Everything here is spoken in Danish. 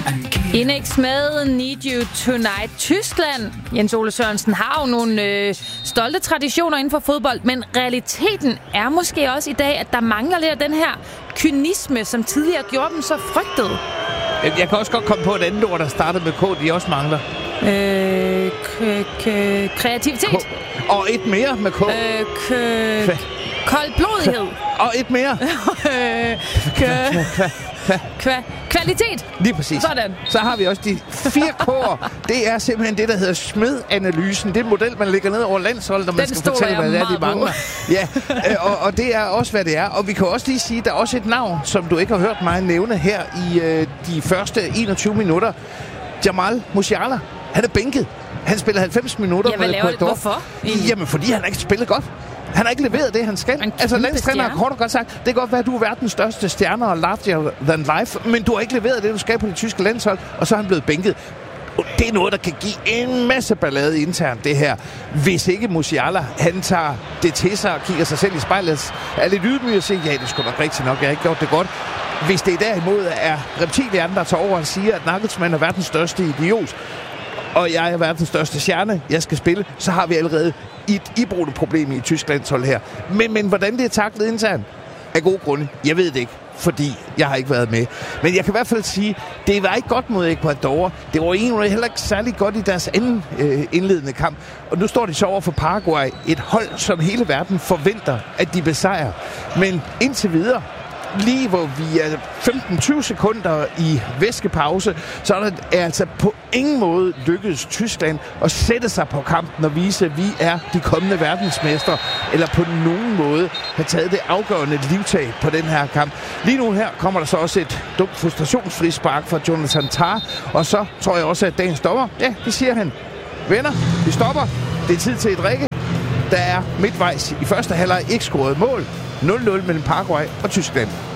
Inex med Need You Tonight. Tyskland, Jens Ole Sørensen, har jo nogle stolte traditioner inden for fodbold, men realiteten er måske også i dag, at der mangler lidt af den her kynisme, som tidligere gjorde dem så frygtede. Jeg kan også godt komme på et andet ord, der startede med K, de også mangler. Kreativitet. Og et mere med K. Koldblodighed. Og et mere. Kvalitet. Lige præcis. Sådan. Så har vi også de 4 K'er. Det er simpelthen det, der hedder Smed-analysen. Det er en model, man lægger ned over landsholdet, når man skal fortælle, hvad det er, de mangler. Ja, og det er også, hvad det er. Og vi kan også lige sige, at der er også et navn, som du ikke har hørt mig nævne her i de første 21 minutter. Jamal Musiala. Han er bænket. Han spiller 90 minutter. Ja, hvad laver det? Hvorfor? Jamen, fordi han ikke spillet godt. Han har ikke leveret det, han skal. Altså, landstræner har kort og godt sagt, det kan godt være, at du er verdens største stjerne og larger than life, men du har ikke leveret det, du skal på det tyske landshold, og så er han blevet bænket. Det er noget, der kan give en masse ballade internt, det her. Hvis ikke Musiala, han tager det til sig og kigger sig selv i spejlet, er lidt ydmyg og siger, ja, det er sgu nok rigtigt nok, jeg har ikke gjort det godt. Hvis det derimod er reptilhjernen, der tager over og siger, at Nagelsmann er verdens største idiot, og jeg er verdens største stjerne, jeg skal spille, så har vi allerede et iboende problem i Tysklandshold her. Men hvordan det er taklet internt, af gode grunde, jeg ved det ikke, fordi jeg har ikke været med. Men jeg kan i hvert fald sige, det var ikke godt mod Ecuador. Det var egentlig heller ikke særlig godt i deres anden indledende kamp. Og nu står de så over for Paraguay, et hold, som hele verden forventer, at de besejrer. Men indtil videre, lige hvor vi er 15-20 sekunder i væskepause, så er det altså på ingen måde lykkedes Tyskland at sætte sig på kampen og vise, at vi er de kommende verdensmestre, eller på nogen måde have taget det afgørende livtag på den her kamp. Lige nu her kommer der så også et dumt frustrationsfrispark fra Jonathan Tah, og så tror jeg også, at dagens dommer, ja, det siger han. Venner, vi stopper. Det er tid til et drikke. Der er midtvejs i første halvleg ikke scoret mål. 0-0 mellem Paraguay og Tyskland.